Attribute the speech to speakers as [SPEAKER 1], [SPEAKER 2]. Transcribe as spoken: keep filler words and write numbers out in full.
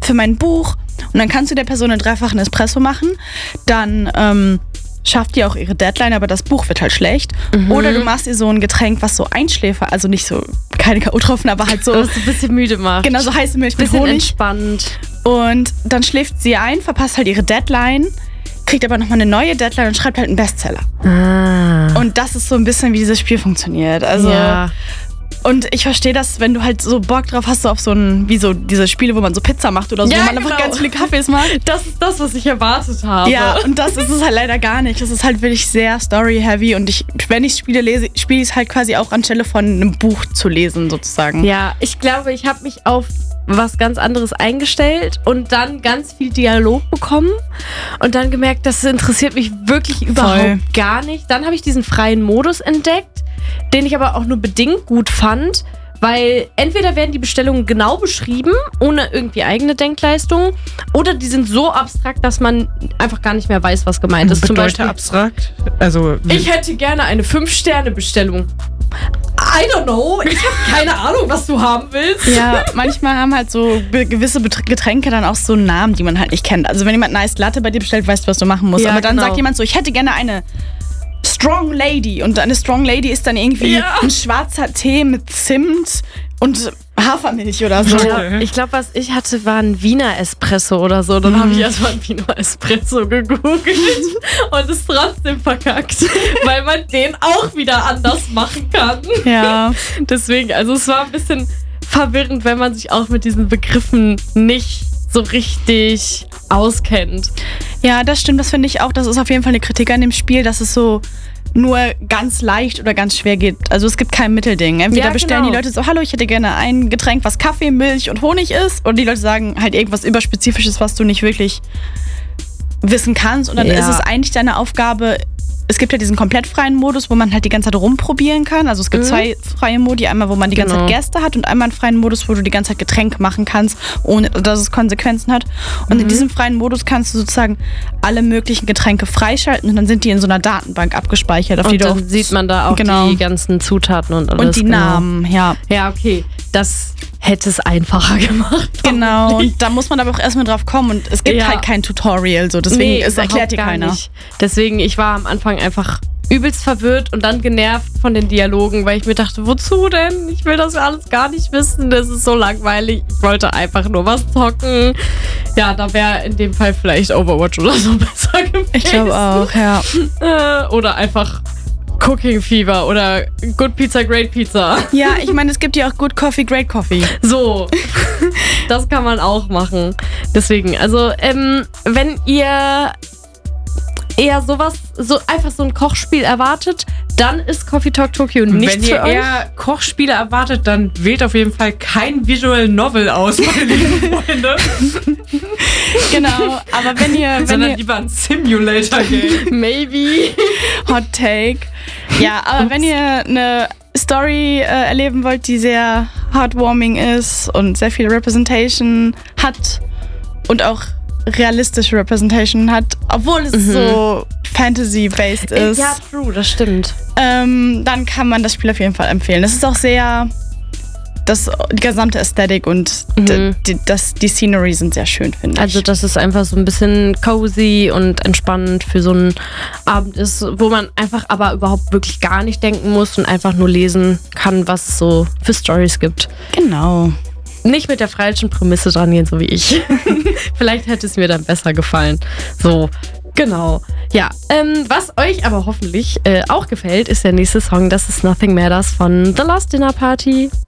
[SPEAKER 1] für mein Buch. Und dann kannst du der Person einen dreifachen Espresso machen. Dann ähm, schafft die auch ihre Deadline, aber das Buch wird halt schlecht. Mhm. Oder du machst ihr so ein Getränk, was so einschläfer, also nicht so, keine K O-Tropfen, aber halt so...
[SPEAKER 2] Was ein bisschen müde macht.
[SPEAKER 1] Genau, so heiße Milch mit
[SPEAKER 2] bisschen
[SPEAKER 1] Honig.
[SPEAKER 2] Entspannt.
[SPEAKER 1] Und dann schläft sie ein, verpasst halt ihre Deadline, kriegt aber nochmal eine neue Deadline und schreibt halt einen Bestseller.
[SPEAKER 2] Ah.
[SPEAKER 1] Und das ist so ein bisschen, wie dieses Spiel funktioniert. Also...
[SPEAKER 2] Ja.
[SPEAKER 1] Und ich verstehe das, wenn du halt so Bock drauf hast, so auf so ein, wie so diese Spiele, wo man so Pizza macht oder so,
[SPEAKER 2] Ja,
[SPEAKER 1] wo man
[SPEAKER 2] genau.
[SPEAKER 1] einfach ganz viele Kaffees macht.
[SPEAKER 2] Das ist das, was ich erwartet habe.
[SPEAKER 1] Ja, und das ist es halt leider gar nicht. Das ist halt wirklich sehr story-heavy und ich, wenn ich Spiele lese, spiele ich es halt quasi auch anstelle von einem Buch zu lesen, sozusagen.
[SPEAKER 2] Ja, ich glaube, ich habe mich auf was ganz anderes eingestellt und dann ganz viel Dialog bekommen und dann gemerkt, das interessiert mich wirklich überhaupt
[SPEAKER 1] Voll.
[SPEAKER 2] gar nicht. Dann habe ich diesen freien Modus entdeckt, den ich aber auch nur bedingt gut fand, weil entweder werden die Bestellungen genau beschrieben, ohne irgendwie eigene Denkleistung, oder die sind so abstrakt, dass man einfach gar nicht mehr weiß, was gemeint ist. Zum
[SPEAKER 3] Bedeutet
[SPEAKER 2] Beispiel,
[SPEAKER 3] abstrakt? Also,
[SPEAKER 2] ich hätte gerne eine fünf Sterne Bestellung. I don't know, ich habe keine Ahnung, was du haben willst.
[SPEAKER 1] Ja, manchmal haben halt so be- gewisse Bet- Getränke dann auch so einen Namen, die man halt nicht kennt. Also wenn jemand eine Ice Latte bei dir bestellt, weißt du, was du machen musst.
[SPEAKER 2] Ja,
[SPEAKER 1] Aber dann
[SPEAKER 2] genau.
[SPEAKER 1] sagt jemand so, ich hätte gerne eine Strong Lady. Und eine Strong Lady ist dann irgendwie
[SPEAKER 2] Ja.
[SPEAKER 1] ein schwarzer Tee mit Zimt und Hafermilch oder so.
[SPEAKER 2] Ja, ich glaube, was ich hatte, war ein Wiener Espresso oder so. Dann habe ich erstmal ein Wiener Espresso gegoogelt und es trotzdem verkackt, weil man den auch wieder anders machen kann.
[SPEAKER 1] Ja.
[SPEAKER 2] Deswegen, also es war ein bisschen verwirrend, wenn man sich auch mit diesen Begriffen nicht so richtig auskennt.
[SPEAKER 1] Ja, das stimmt, das finde ich auch. Das ist auf jeden Fall eine Kritik an dem Spiel, dass es so nur ganz leicht oder ganz schwer geht. Also es gibt kein Mittelding. Entweder
[SPEAKER 2] Ja,
[SPEAKER 1] bestellen
[SPEAKER 2] genau.
[SPEAKER 1] die Leute so, hallo, ich hätte gerne ein Getränk, was Kaffee, Milch und Honig ist. Oder die Leute sagen halt irgendwas Überspezifisches, was du nicht wirklich wissen kannst. Und dann
[SPEAKER 2] Ja.
[SPEAKER 1] ist es eigentlich deine Aufgabe, es gibt ja diesen komplett freien Modus, wo man halt die ganze Zeit rumprobieren kann. Also es gibt
[SPEAKER 2] Mhm.
[SPEAKER 1] zwei freie Modi. Einmal, wo man die ganze
[SPEAKER 2] Genau.
[SPEAKER 1] Zeit Gäste hat und einmal einen freien Modus, wo du die ganze Zeit Getränke machen kannst, ohne dass es Konsequenzen hat. Und
[SPEAKER 2] Mhm.
[SPEAKER 1] in diesem freien Modus kannst du sozusagen alle möglichen Getränke freischalten und dann sind die in so einer Datenbank abgespeichert. Auf die
[SPEAKER 2] Und
[SPEAKER 1] du
[SPEAKER 2] dann
[SPEAKER 1] auch
[SPEAKER 2] sieht man da auch
[SPEAKER 1] genau.
[SPEAKER 2] die ganzen Zutaten und alles.
[SPEAKER 1] und die
[SPEAKER 2] genau.
[SPEAKER 1] Namen, ja.
[SPEAKER 2] Ja, okay. Das hätte es einfacher gemacht.
[SPEAKER 1] Genau,
[SPEAKER 2] vermutlich.
[SPEAKER 1] und da muss man aber auch erstmal drauf kommen. Und es gibt
[SPEAKER 2] Ja.
[SPEAKER 1] halt kein Tutorial, so deswegen
[SPEAKER 2] Nee,
[SPEAKER 1] es
[SPEAKER 2] überhaupt
[SPEAKER 1] erklärt dir
[SPEAKER 2] gar
[SPEAKER 1] keiner.
[SPEAKER 2] nicht. Deswegen, ich war am Anfang einfach übelst verwirrt und dann genervt von den Dialogen, weil ich mir dachte, wozu denn? Ich will das alles gar nicht wissen. Das ist so langweilig. Ich wollte einfach nur was zocken. Ja, da wäre in dem Fall vielleicht Overwatch oder so besser gewesen.
[SPEAKER 1] Ich glaube auch, ja.
[SPEAKER 2] Äh, Oder einfach Cooking Fever oder Good Pizza, Great Pizza.
[SPEAKER 1] Ja, ich meine, es gibt ja auch Good Coffee, Great Coffee.
[SPEAKER 2] So, das kann man auch machen. Deswegen, also, ähm, wenn ihr eher sowas, so einfach so ein Kochspiel erwartet, dann ist Coffee Talk Tokyo nichts
[SPEAKER 3] wenn ihr
[SPEAKER 2] für euch.
[SPEAKER 3] eher Kochspiele erwartet, dann wählt auf jeden Fall kein Visual Novel aus, meine lieben Freunde.
[SPEAKER 1] Genau, aber wenn ihr, wenn
[SPEAKER 3] sondern
[SPEAKER 1] ihr
[SPEAKER 3] lieber ein Simulator-Game.
[SPEAKER 2] Maybe.
[SPEAKER 1] Hot Take. Ja, aber wenn ihr eine Story äh, erleben wollt, die sehr heartwarming ist und sehr viel Representation hat und auch realistische Representation hat, obwohl es
[SPEAKER 2] Mhm.
[SPEAKER 1] so Fantasy-based ist,
[SPEAKER 2] Ja, true, das stimmt.
[SPEAKER 1] ähm, dann kann man das Spiel auf jeden Fall empfehlen. Es ist auch sehr, das, die gesamte Ästhetik und
[SPEAKER 2] Mhm.
[SPEAKER 1] d- die, das, die Scenery sind sehr schön, finde ich.
[SPEAKER 2] Also, dass es einfach so ein bisschen cozy und entspannend für so einen Abend ist, wo man einfach aber überhaupt wirklich gar nicht denken muss und einfach nur lesen kann, was es so für Stories gibt.
[SPEAKER 1] Genau.
[SPEAKER 2] Nicht mit der falschen Prämisse dran gehen, so wie ich. Vielleicht hätte es mir dann besser gefallen. So, genau. Ja, ähm, was euch aber hoffentlich äh, auch gefällt, ist der nächste Song. Das ist Nothing Matters von The Last Dinner Party.